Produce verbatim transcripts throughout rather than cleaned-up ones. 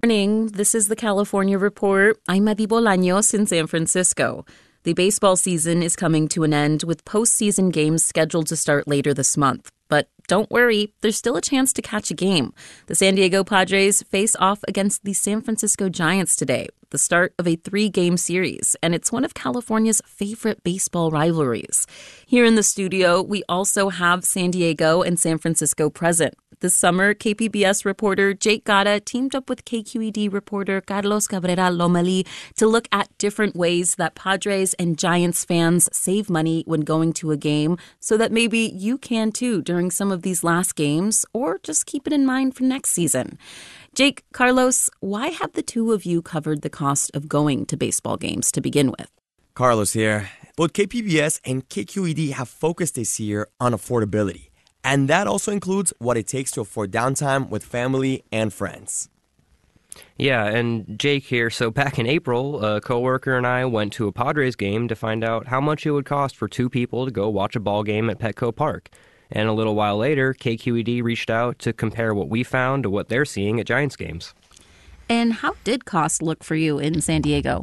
morning. This is the California Report. I'm Madi Bolaños in San Francisco. The baseball season is coming to an end with postseason games scheduled to start later this month. But don't worry, there's still a chance to catch a game. The San Diego Padres face off against the San Francisco Giants today, the start of a three-game series, and it's one of California's favorite baseball rivalries. Here in the studio, we also have San Diego and San Francisco present. This summer, K P B S reporter Jake Gatta teamed up with K Q E D reporter Carlos Cabrera Lomeli to look at different ways that Padres and Giants fans save money when going to a game so that maybe you can too during some of these last games, or just keep it in mind for next season. Jake, Carlos, why have the two of you covered the cost of going to baseball games to begin with? Carlos here. Both K P B S and K Q E D have focused this year on affordability. And that also includes what it takes to afford downtime with family and friends. Yeah, and Jake here. So back in April, a coworker and I went to a Padres game to find out how much it would cost for two people to go watch a ball game at Petco Park. And a little while later, K Q E D reached out to compare what we found to what they're seeing at Giants games. And how did cost look for you in San Diego?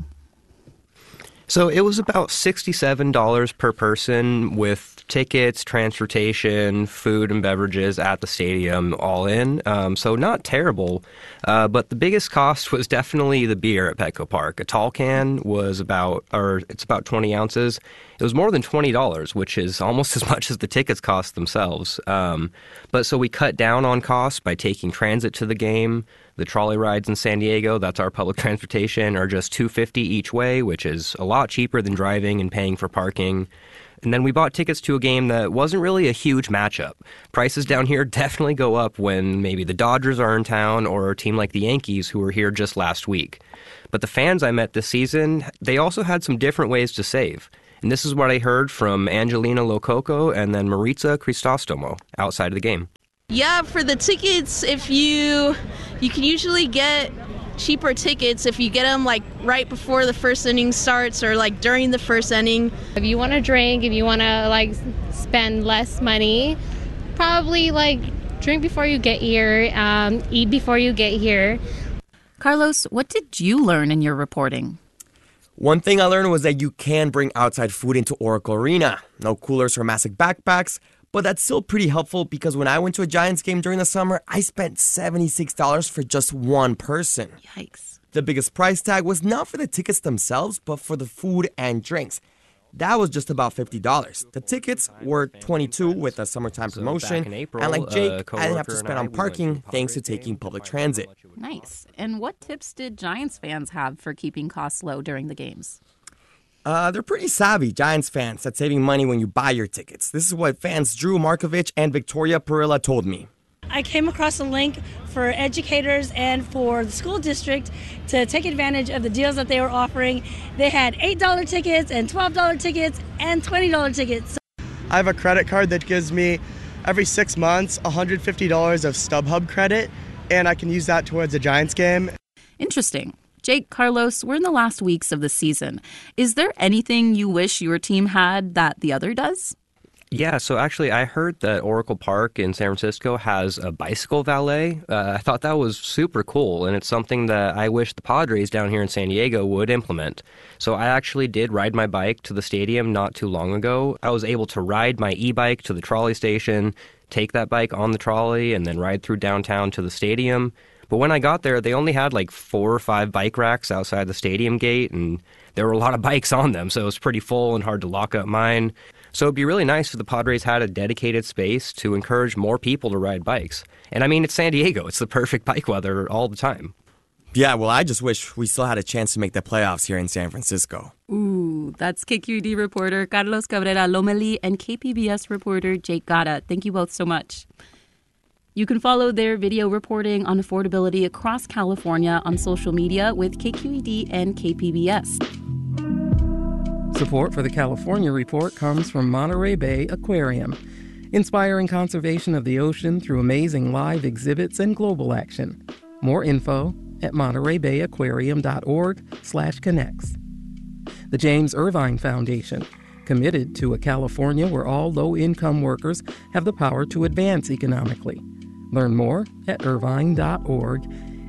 So it was about sixty-seven dollars per person with tickets, transportation, food and beverages at the stadium all in. Um, so not terrible. Uh, but the biggest cost was definitely the beer at Petco Park. A tall can was about, or it's about twenty ounces. It was more than twenty dollars, which is almost as much as the tickets cost themselves. Um, but so we cut down on costs by taking transit to the game. The trolley rides in San Diego, that's our public transportation, are just two dollars and fifty cents each way, which is a lot cheaper than driving and paying for parking. And then we bought tickets to a game that wasn't really a huge matchup. Prices down here definitely go up when maybe the Dodgers are in town or a team like the Yankees who were here just last week. But the fans I met this season, they also had some different ways to save. And this is what I heard from Angelina Lococo and then Maritza Cristostomo outside of the game. Yeah, for the tickets, if you you can usually get cheaper tickets if you get them like right before the first inning starts or like during the first inning. If you want to drink, if you want to like spend less money, probably like drink before you get here, um, eat before you get here. Carlos, what did you learn in your reporting? One thing I learned was that you can bring outside food into Oracle Arena. No coolers or massive backpacks. But that's still pretty helpful because when I went to a Giants game during the summer, I spent seventy-six dollars for just one person. Yikes. The biggest price tag was not for the tickets themselves, but for the food and drinks. That was just about fifty dollars. The tickets were twenty-two dollars with a summertime So promotion. back in April, and like Jake, uh, I didn't have to coworker spend and I, on we parking went to a thanks to Padres taking game public to find out transit. how much it would Nice. And what tips did Giants fans have for keeping costs low during the games? Uh, they're pretty savvy, Giants fans, at saving money when you buy your tickets. This is what fans Drew Markovich and Victoria Perilla told me. I came across a link for educators and for the school district to take advantage of the deals that they were offering. They had eight dollar tickets and twelve dollar tickets and twenty dollar tickets. I have a credit card that gives me every six months one hundred fifty dollars of StubHub credit, and I can use that towards a Giants game. Interesting. Jake, Carlos, we're in the last weeks of the season. Is there anything you wish your team had that the other does? Yeah, so actually I heard that Oracle Park in San Francisco has a bicycle valet. Uh, I thought that was super cool, and it's something that I wish the Padres down here in San Diego would implement. So I actually did ride my bike to the stadium not too long ago. I was able to ride my e-bike to the trolley station, take that bike on the trolley, and then ride through downtown to the stadium. But when I got there, they only had like four or five bike racks outside the stadium gate, and there were a lot of bikes on them, so it was pretty full and hard to lock up mine. So it'd be really nice if the Padres had a dedicated space to encourage more people to ride bikes. And I mean, it's San Diego. It's the perfect bike weather all the time. Yeah, well, I just wish we still had a chance to make the playoffs here in San Francisco. Ooh, that's K Q E D reporter Carlos Cabrera Lomeli and K P B S reporter Jake Gatta. Thank you both so much. You can follow their video reporting on affordability across California on social media with K Q E D and K P B S. Support for the California Report comes from Monterey Bay Aquarium, inspiring conservation of the ocean through amazing live exhibits and global action. More info at monterey bay aquarium dot org slash connects. The James Irvine Foundation, committed to a California where all low-income workers have the power to advance economically. Learn more at irvine dot org.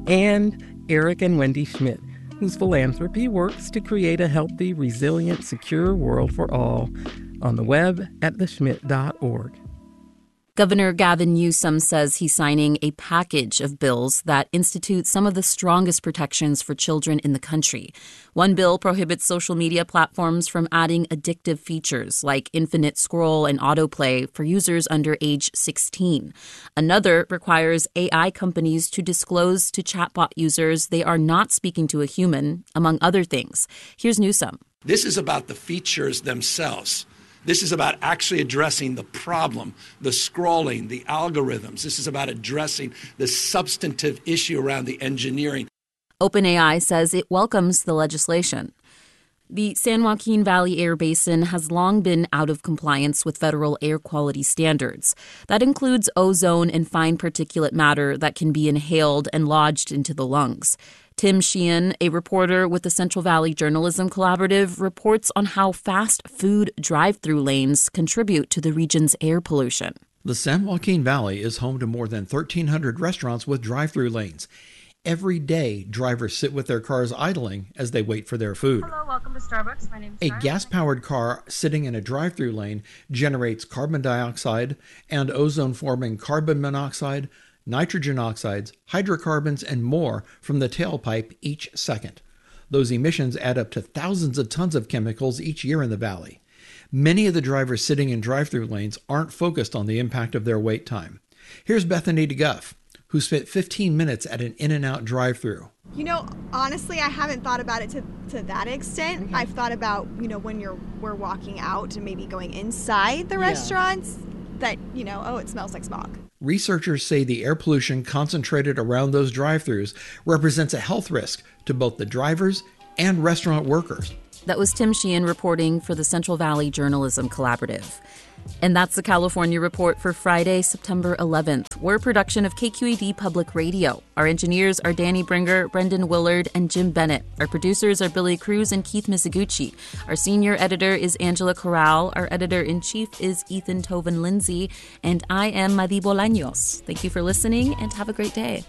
and Eric and Wendy Schmidt, whose philanthropy works to create a healthy, resilient, secure world for all, on the web at the schmidt dot org. Governor Gavin Newsom says he's signing a package of bills that institute some of the strongest protections for children in the country. One bill prohibits social media platforms from adding addictive features like infinite scroll and autoplay for users under age sixteen. Another requires A I companies to disclose to chatbot users they are not speaking to a human, among other things. Here's Newsom. This is about the features themselves. This is about actually addressing the problem, the scrolling, the algorithms. This is about addressing the substantive issue around the engineering. OpenAI says it welcomes the legislation. The San Joaquin Valley Air Basin has long been out of compliance with federal air quality standards. That includes ozone and fine particulate matter that can be inhaled and lodged into the lungs. Tim Sheehan, a reporter with the Central Valley Journalism Collaborative, reports on how fast food drive-through lanes contribute to the region's air pollution. The San Joaquin Valley is home to more than thirteen hundred restaurants with drive-through lanes. Every day, drivers sit with their cars idling as they wait for their food. Hello, welcome to Starbucks. My name is A Sarah. gas-powered car sitting in a drive-through lane generates carbon dioxide and ozone-forming carbon monoxide, nitrogen oxides, hydrocarbons, and more from the tailpipe each second. Those emissions add up to thousands of tons of chemicals each year in the valley. Many of the drivers sitting in drive-through lanes aren't focused on the impact of their wait time. Here's Bethany DeGuff, who spent fifteen minutes at an In-N-Out drive-through. You know, honestly, I haven't thought about it to, to that extent. Okay. I've thought about, you know, when you're we're walking out and maybe going inside the yeah. restaurants, that, you know, oh, it smells like smog. Researchers say the air pollution concentrated around those drive-thrus represents a health risk to both the drivers and restaurant workers. That was Tim Sheehan reporting for the Central Valley Journalism Collaborative. And that's the California Report for Friday, September eleventh. We're a production of K Q E D Public Radio. Our engineers are Danny Bringer, Brendan Willard, and Jim Bennett. Our producers are Billy Cruz and Keith Mizuguchi. Our senior editor is Angela Corral. Our editor-in-chief is Ethan Toven-Lindsay. And I am Madi Bolaños. Thank you for listening, and have a great day.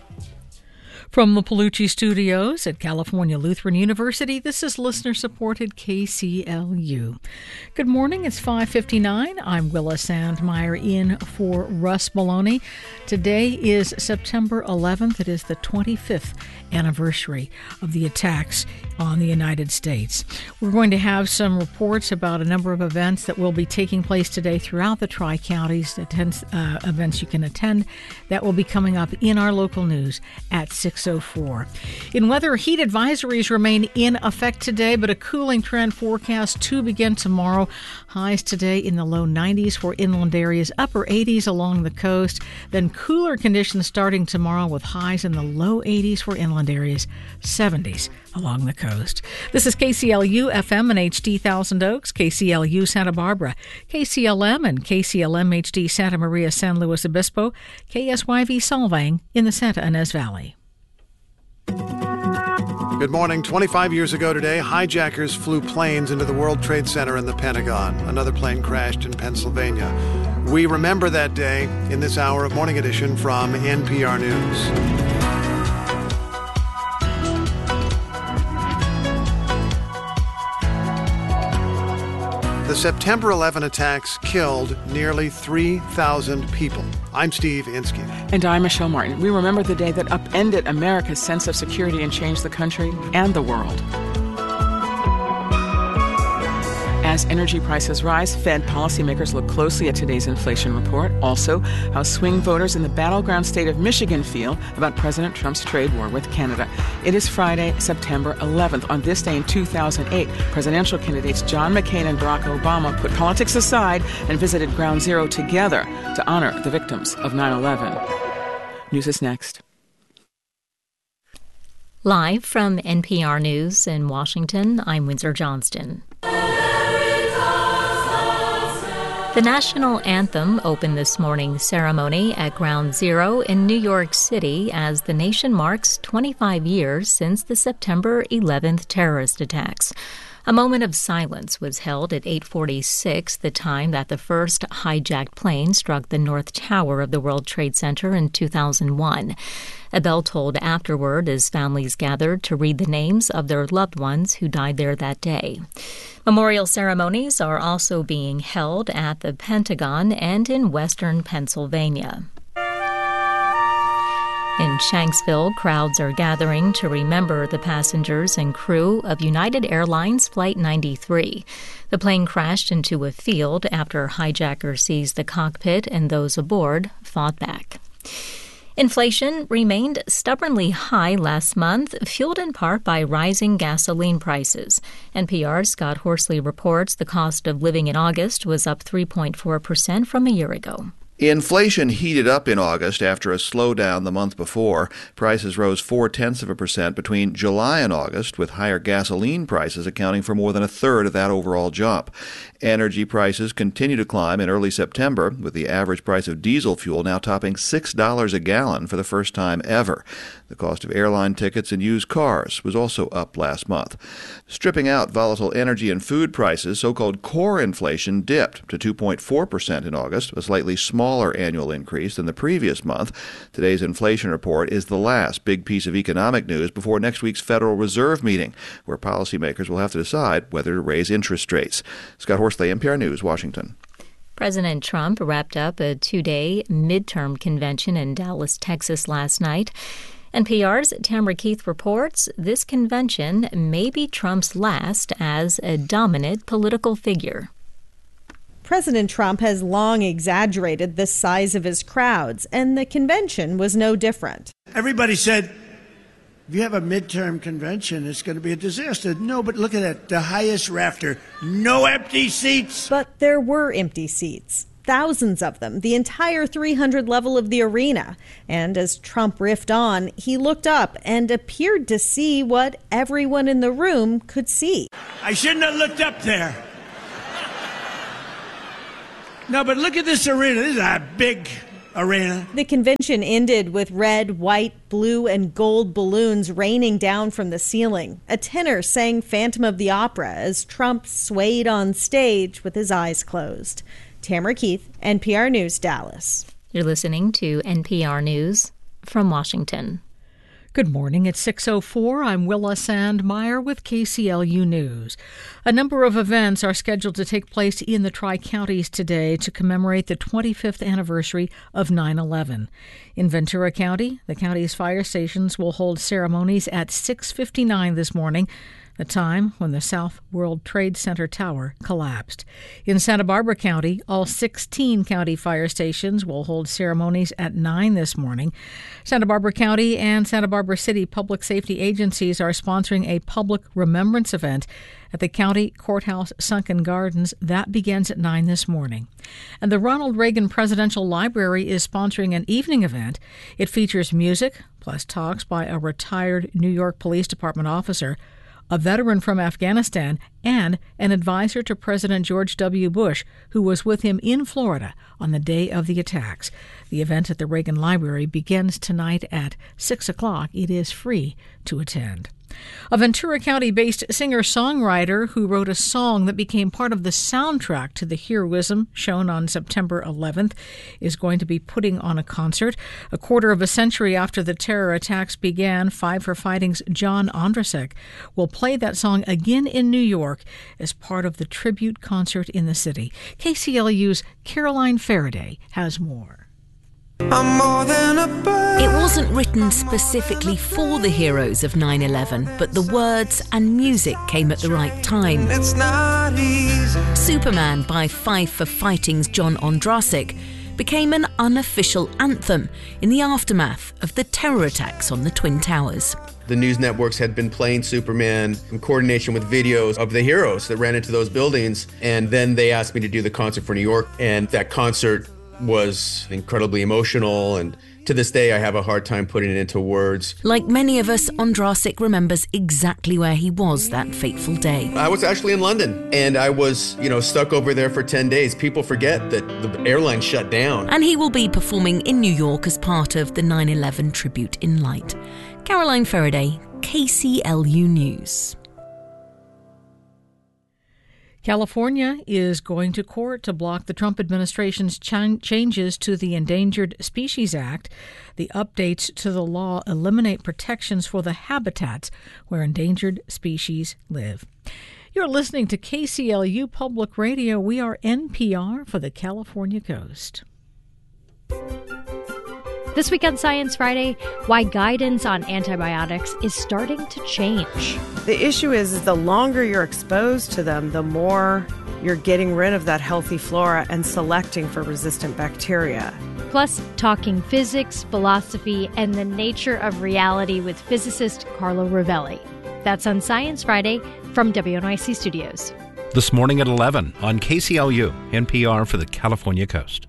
From the Palucci Studios at California Lutheran University, this is listener-supported K C L U. Good morning, it's five fifty-nine. I'm Willa Sandmeyer in for Russ Maloney. Today is September eleventh. It is the twenty-fifth anniversary of the attacks on the United States. We're going to have some reports about a number of events that will be taking place today throughout the Tri-Counties, uh, events you can attend. That will be coming up in our local news at six oh four. In weather, heat advisories remain in effect today, but a cooling trend forecast to begin tomorrow. Highs today in the low nineties for inland areas, upper eighties along the coast. Then cooler conditions starting tomorrow with highs in the low eighties for inland areas, seventies along the coast. This is K C L U F M and H D Thousand Oaks, K C L U Santa Barbara, K C L M and K C L M H D Santa Maria San Luis Obispo, K S Y V Solvang in the Santa Ynez Valley. Good morning. twenty-five years ago today, hijackers flew planes into the World Trade Center and the Pentagon. Another plane crashed in Pennsylvania. We remember that day in this hour of Morning Edition from N P R News. The September eleventh attacks killed nearly three thousand people. I'm Steve Inskeep. And I'm Michelle Martin. We remember the day that upended America's sense of security and changed the country and the world. As energy prices rise, Fed policymakers look closely at today's inflation report. Also, how swing voters in the battleground state of Michigan feel about President Trump's trade war with Canada. It is Friday, September eleventh. On this day in two thousand eight, presidential candidates John McCain and Barack Obama put politics aside and visited Ground Zero together to honor the victims of nine eleven. News is next. Live from N P R News in Washington, I'm Windsor Johnston. The national anthem opened this morning's ceremony at Ground Zero in New York City as the nation marks twenty-five years since the September eleventh terrorist attacks. A moment of silence was held at eight forty-six, the time that the first hijacked plane struck the North Tower of the World Trade Center in two thousand one. A bell tolled afterward as families gathered to read the names of their loved ones who died there that day. Memorial ceremonies are also being held at the Pentagon and in western Pennsylvania. In Shanksville, crowds are gathering to remember the passengers and crew of United Airlines Flight ninety-three. The plane crashed into a field after hijackers seized the cockpit and those aboard fought back. Inflation remained stubbornly high last month, fueled in part by rising gasoline prices. N P R's Scott Horsley reports the cost of living in August was up three point four percent from a year ago. Inflation heated up in August after a slowdown the month before. Prices rose four-tenths of a percent between July and August, with higher gasoline prices accounting for more than a third of that overall jump. Energy prices continue to climb in early September, with the average price of diesel fuel now topping six dollars a gallon for the first time ever. The cost of airline tickets and used cars was also up last month. Stripping out volatile energy and food prices, so-called core inflation dipped to two point four percent in August, a slightly smaller annual increase than the previous month. Today's inflation report is the last big piece of economic news before next week's Federal Reserve meeting, where policymakers will have to decide whether to raise interest rates. Scott Horsley, N P R News, Washington. President Trump wrapped up a two-day midterm convention in Dallas, Texas last night. N P R's Tamara Keith reports this convention may be Trump's last as a dominant political figure. President Trump has long exaggerated the size of his crowds, and the convention was no different. Everybody said, if you have a midterm convention, it's going to be a disaster. No, but look at it, the highest rafter, no empty seats. But there were empty seats. Thousands of them, the entire three hundred level of the arena. And as Trump riffed on, he looked up and appeared to see what everyone in the room could see. I shouldn't have looked up there. No, but look at this arena. This is a big arena. The convention ended with red, white, blue, and gold balloons raining down from the ceiling. A tenor sang Phantom of the Opera as Trump swayed on stage with his eyes closed. Tamara Keith, N P R News, Dallas. You're listening to N P R News from Washington. Good morning. It's six oh four. I'm Willa Sandmeyer with K C L U News. A number of events are scheduled to take place in the Tri-Counties today to commemorate the twenty-fifth anniversary of nine eleven. In Ventura County, the county's fire stations will hold ceremonies at six fifty-nine this morning, the time when the South World Trade Center tower collapsed. In Santa Barbara County, all sixteen county fire stations will hold ceremonies at nine this morning. Santa Barbara County and Santa Barbara City public safety agencies are sponsoring a public remembrance event at the County Courthouse Sunken Gardens. That begins at nine this morning. And the Ronald Reagan Presidential Library is sponsoring an evening event. It features music, plus talks by a retired New York Police Department officer, a veteran from Afghanistan, and an advisor to President George W. Bush, who was with him in Florida on the day of the attacks. The event at the Reagan Library begins tonight at six o'clock. It is free to attend. A Ventura County-based singer-songwriter who wrote a song that became part of the soundtrack to the heroism shown on September eleventh is going to be putting on a concert. A quarter of a century after the terror attacks began, Five for Fighting's John Ondrasek will play that song again in New York as part of the tribute concert in the city. K C L U's Caroline Faraday has more. I'm more than a bird. It wasn't written specifically for the heroes of nine eleven, but the words and music came at the right time. It's not easy. Superman by Five for Fighting's John Ondrasik became an unofficial anthem in the aftermath of the terror attacks on the Twin Towers. The news networks had been playing Superman in coordination with videos of the heroes that ran into those buildings, and then they asked me to do the concert for New York, and that concert was incredibly emotional, and to this day I have a hard time putting it into words. Like many of us, Ondrasik remembers exactly where he was that fateful day. I was actually in London, and I was, you know, stuck over there for ten days. People forget that the airline shut down. And he will be performing in New York as part of the nine eleven Tribute in Light. Caroline Faraday, K C L U News. California is going to court to block the Trump administration's ch- changes to the Endangered Species Act. The updates to the law eliminate protections for the habitats where endangered species live. You're listening to K C L U Public Radio. We are N P R for the California Coast. This week on Science Friday, why guidance on antibiotics is starting to change. The issue is, is the longer you're exposed to them, the more you're getting rid of that healthy flora and selecting for resistant bacteria. Plus, talking physics, philosophy, and the nature of reality with physicist Carlo Rovelli. That's on Science Friday from W N Y C Studios. This morning at eleven on K C L U, N P R for the California Coast.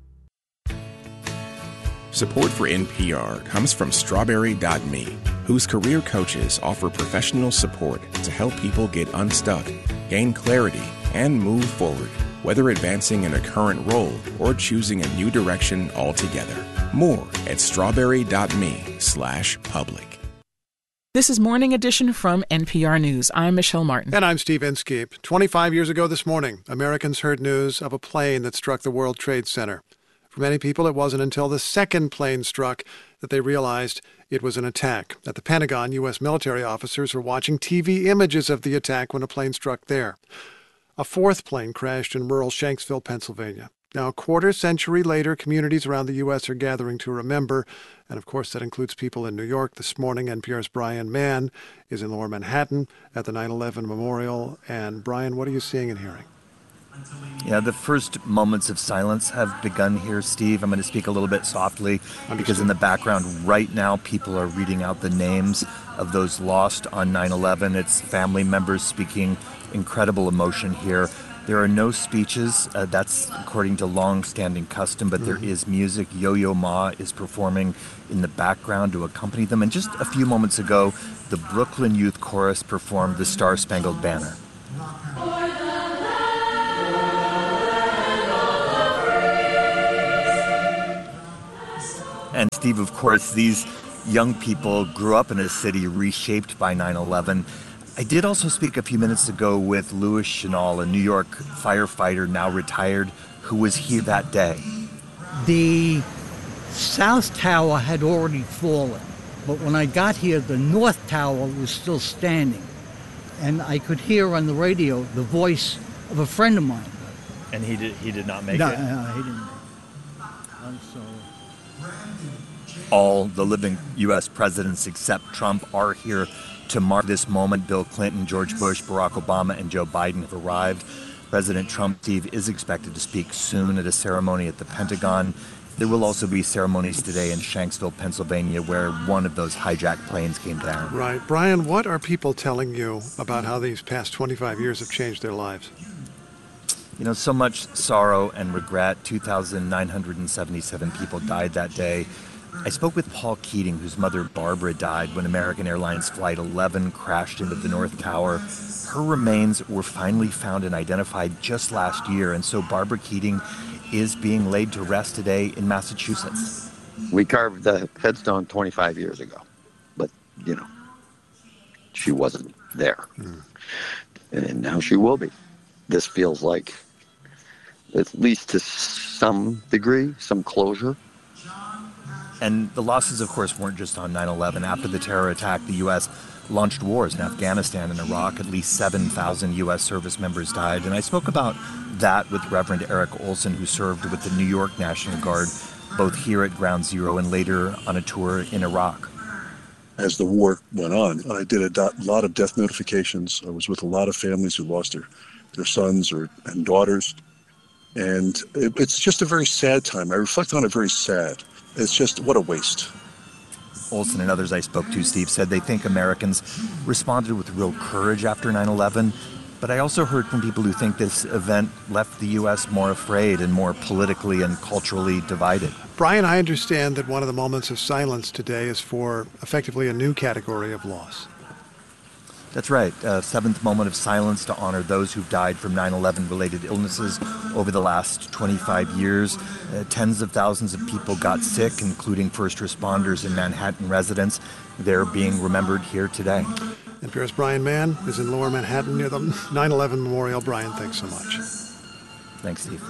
Support for N P R comes from Strawberry dot me, whose career coaches offer professional support to help people get unstuck, gain clarity, and move forward, whether advancing in a current role or choosing a new direction altogether. More at Strawberry dot me slash public. This is Morning Edition from N P R News. I'm Michelle Martin. And I'm Steve Inskeep. twenty-five years ago this morning, Americans heard news of a plane that struck the World Trade Center. For many people, it wasn't until the second plane struck that they realized it was an attack. At the Pentagon, U S military officers were watching T V images of the attack when a plane struck there. A fourth plane crashed in rural Shanksville, Pennsylvania. Now, a quarter century later, communities around the U S are gathering to remember, and of course that includes people in New York. This morning, N P R's Brian Mann is in Lower Manhattan at the nine eleven Memorial. And Brian, what are you seeing and hearing? Yeah, the first moments of silence have begun here, Steve. I'm going to speak a little bit softly Understood. Because in the background right now, people are reading out the names of those lost on nine eleven. It's family members speaking incredible emotion here. There are no speeches. Uh, that's according to long-standing custom, but mm-hmm. there is music. Yo-Yo Ma is performing in the background to accompany them. And just a few moments ago, the Brooklyn Youth Chorus performed the Star-Spangled Banner. And Steve, of course, these young people grew up in a city reshaped by nine eleven. I did also speak a few minutes ago with Louis Chenal, a New York firefighter now retired, who was here that day. The South Tower had already fallen, but when I got here, the North Tower was still standing. And I could hear on the radio the voice of a friend of mine. And he did, he did not make no, it? No, he didn't. I'm sorry. All the living U S presidents except Trump are here to mark this moment. Bill Clinton, George Bush, Barack Obama, and Joe Biden have arrived. President Trump, Steve, is expected to speak soon at a ceremony at the Pentagon. There will also be ceremonies today in Shanksville, Pennsylvania, where one of those hijacked planes came down. Right. Brian, what are people telling you about how these past twenty-five years have changed their lives? You know, so much sorrow and regret. two thousand nine hundred seventy-seven people died that day. I spoke with Paul Keating, whose mother Barbara died when American Airlines Flight eleven crashed into the North Tower. Her remains were finally found and identified just last year, and so Barbara Keating is being laid to rest today in Massachusetts. We carved the headstone twenty-five years ago, but, you know, she wasn't there. Mm. And now she will be. This feels like, at least to some degree, some closure. And the losses, of course, weren't just on nine eleven. After the terror attack, the U S launched wars in Afghanistan and Iraq. At least seven thousand U S service members died. And I spoke about that with Reverend Eric Olson, who served with the New York National Guard, both here at Ground Zero and later on a tour in Iraq. As the war went on, I did a do- lot of death notifications. I was with a lot of families who lost their, their sons or and daughters. And it, it's just a very sad time. I reflect on it very sad. It's just, what a waste. Olson and others I spoke to, Steve, said they think Americans responded with real courage after nine eleven. But I also heard from people who think this event left the U S more afraid and more politically and culturally divided. Brian, I understand that one of the moments of silence today is for effectively a new category of loss. That's right. A seventh moment of silence to honor those who've died from nine eleven related illnesses over the last twenty-five years. Uh, tens of thousands of people got sick, including first responders in Manhattan residents. They're being remembered here today. N P R's Brian Mann is in Lower Manhattan near the nine eleven Memorial. Brian, thanks so much. Thanks, Steve.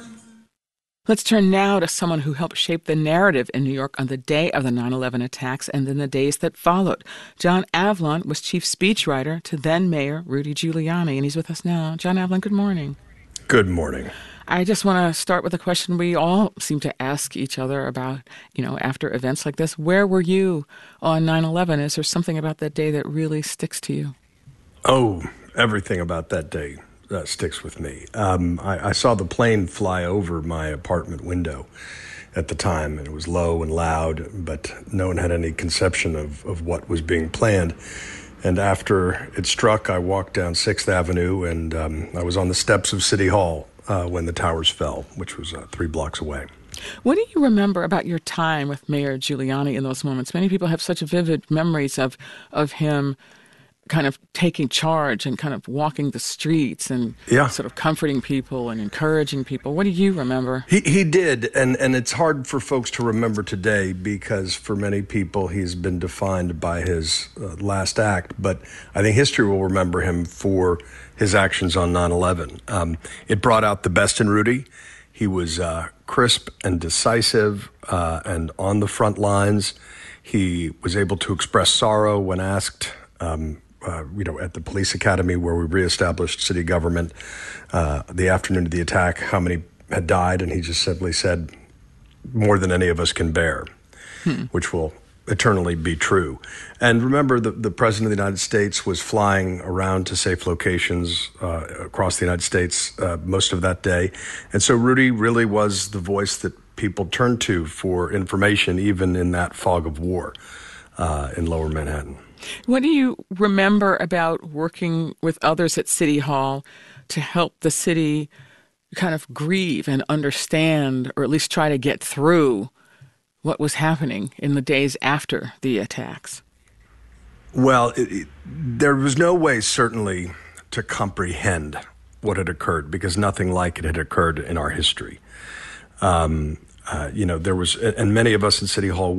Let's turn now to someone who helped shape the narrative in New York on the day of the nine eleven attacks and then the days that followed. John Avlon was chief speechwriter to then-Mayor Rudy Giuliani, and he's with us now. John Avlon, good morning. Good morning. I just want to start with a question we all seem to ask each other about, you know, after events like this. Where were you on nine eleven? Is there something about that day that really sticks to you? Oh, everything about that day uh, sticks with me. Um, I, I saw the plane fly over my apartment window at the time, and it was low and loud, but no one had any conception of, of what was being planned. And after it struck, I walked down sixth Avenue, and um, I was on the steps of City Hall uh, when the towers fell, which was uh, three blocks away. What do you remember about your time with Mayor Giuliani in those moments? Many people have such vivid memories of, of him kind of taking charge and kind of walking the streets and yeah. sort of comforting people and encouraging people. What do you remember? He he did, and, and it's hard for folks to remember today because for many people he's been defined by his uh, last act, but I think history will remember him for his actions on nine eleven. Um, it brought out the best in Rudy. He was uh, crisp and decisive uh, and on the front lines. He was able to express sorrow when asked um, Uh, you know, at the police academy where we reestablished city government uh, the afternoon of the attack, how many had died, and he just simply said, more than any of us can bear, hmm. which will eternally be true. And remember, the, the President of the United States was flying around to safe locations uh, across the United States uh, most of that day. And so Rudy really was the voice that people turned to for information, even in that fog of war uh, in Lower Manhattan. What do you remember about working with others at City Hall to help the city kind of grieve and understand, or at least try to get through what was happening in the days after the attacks? Well, it, it, there was no way, certainly, to comprehend what had occurred because nothing like it had occurred in our history. Um, uh, you know, there was, and many of us in City Hall